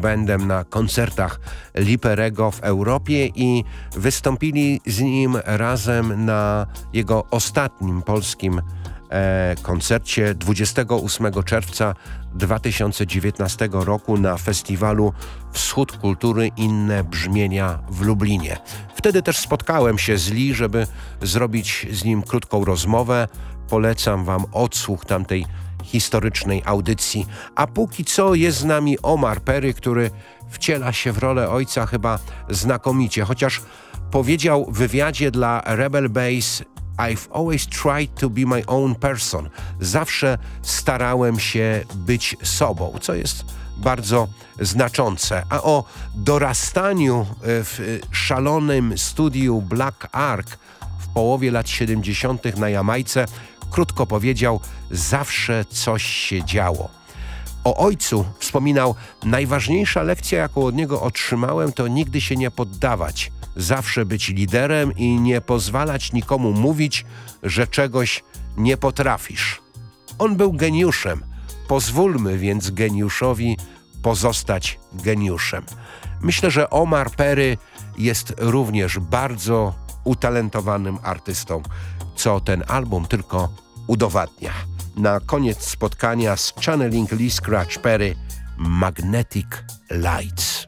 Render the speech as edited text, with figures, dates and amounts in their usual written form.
bandem na koncertach Liperego w Europie i wystąpili z nim razem na jego ostatnim polskim koncercie 28 czerwca 2019 roku na festiwalu Wschód Kultury Inne Brzmienia w Lublinie. Wtedy też spotkałem się z Lee, żeby zrobić z nim krótką rozmowę. Polecam wam odsłuch tamtej historycznej audycji. A póki co jest z nami Omar Perry, który wciela się w rolę ojca chyba znakomicie, chociaż powiedział w wywiadzie dla Rebel Base: I've always tried to be my own person. Zawsze starałem się być sobą, co jest bardzo znaczące. A o dorastaniu w szalonym studiu Black Ark w połowie lat 70. na Jamajce krótko powiedział: zawsze coś się działo. O ojcu wspominał: najważniejsza lekcja, jaką od niego otrzymałem, to nigdy się nie poddawać, zawsze być liderem i nie pozwalać nikomu mówić, że czegoś nie potrafisz. On był geniuszem, pozwólmy więc geniuszowi pozostać geniuszem. Myślę, że Omar Perry jest również bardzo utalentowanym artystą, co ten album tylko udowadnia. Na koniec spotkania z Channeling Lee Scratch Perry, Magnetic Lights.